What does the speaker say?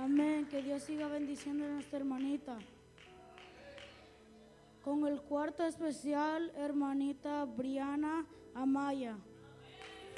Amén. Que Dios siga bendiciendo a nuestra hermanita. Con el cuarto especial, hermanita Briana Amaya.